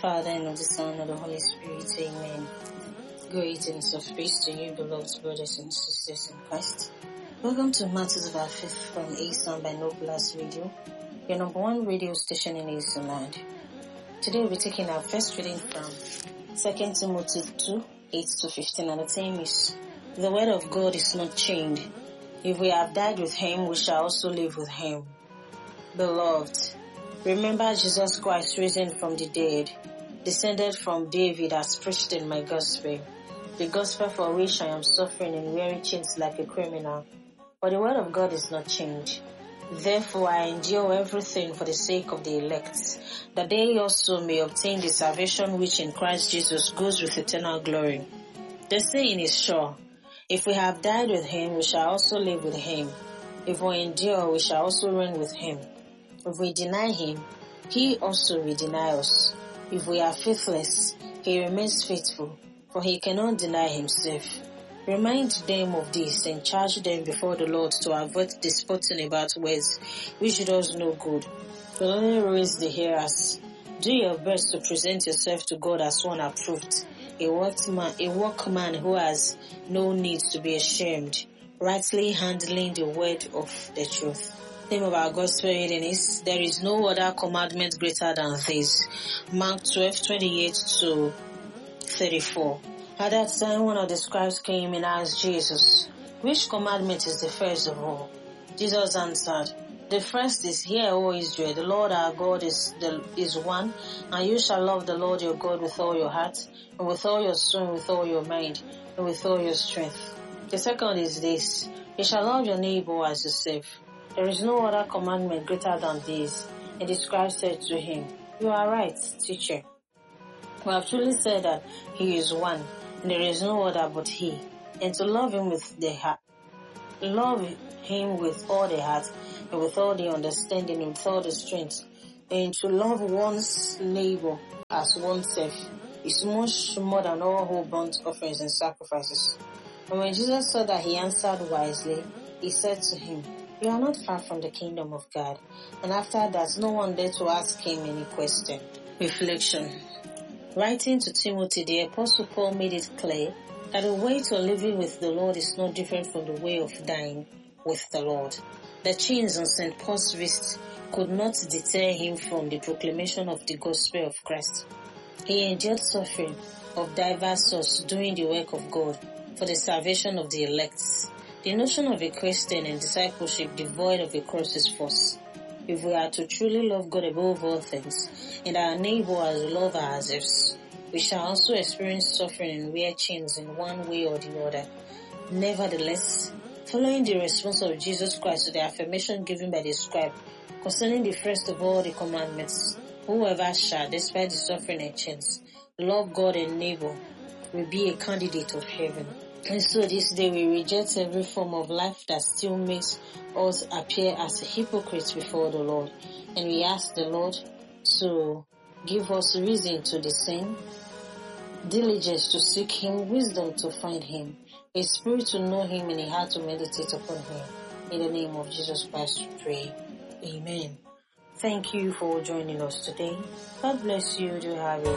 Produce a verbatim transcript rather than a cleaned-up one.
Father, and of the Son, and of the Holy Spirit. Amen. Greetings of peace to you, beloved brothers and sisters in Christ. Welcome to Matters of Our Faith from Asan by No Blast Radio, your number one radio station in Asan land. Today we'll be taking our first reading from Second Timothy two, eight to fifteen, and the theme is, the word of God is not chained. If we have died with him, we shall also live with him. Beloved, remember Jesus Christ risen from the dead, descended from David as preached in my gospel, the gospel for which I am suffering and wearing chains like a criminal. But the word of God is not changed. Therefore I endure everything for the sake of the elect, that they also may obtain the salvation which in Christ Jesus goes with eternal glory. The saying is sure, if we have died with him, we shall also live with him. If we endure, we shall also reign with him. If we deny him, he also will deny us. If we are faithless, he remains faithful, for he cannot deny himself. Remind them of this and charge them before the Lord to avoid disputing about words, which does no good, but only ruins the hearers. Do your best to present yourself to God as one approved, a workman, a workman who has no need to be ashamed, rightly handling the word of the truth. The name of our gospel reading is, there is no other commandment greater than this. Mark twelve, twenty-eight to thirty-four. At that time, one of the scribes came and asked Jesus, which commandment is the first of all? Jesus answered, the first is, hear, O Israel, the Lord our God is the, is one, and you shall love the Lord your God with all your heart, and with all your soul, with all your mind, and with all your strength. The second is this, you shall love your neighbor as yourself. There is no other commandment greater than this. And the scribe said to him, you are right, teacher. We have truly said that he is one, and there is no other but he. And to love him with the heart, love him with all the heart, and with all the understanding, and with all the strength, and to love one's neighbor as oneself is much more than all whole burnt offerings and sacrifices. And when Jesus saw that he answered wisely, he said to him, you are not far from the kingdom of God. And after that, no one dared to ask him any question. Reflection. Writing to Timothy, the Apostle Paul made it clear that the way to living with the Lord is not different from the way of dying with the Lord. The chains on Saint Paul's wrist could not deter him from the proclamation of the gospel of Christ. He endured suffering of diverse sorts doing the work of God for the salvation of the elect. The notion of a Christian and discipleship devoid of a cross is false. If we are to truly love God above all things, and our neighbor as we love ourselves, we shall also experience suffering and wear chains in one way or the other. Nevertheless, following the response of Jesus Christ to the affirmation given by the scribe concerning the first of all the commandments, whoever shall, despite the suffering and chains, love God and neighbor, will be a candidate of heaven. And so this day we reject every form of life that still makes us appear as hypocrites before the Lord. And we ask the Lord to give us reason to discern, diligence to seek him, wisdom to find him, a spirit to know him, and a heart to meditate upon him. In the name of Jesus Christ we pray. Amen. Thank you for joining us today. God bless you. Do have a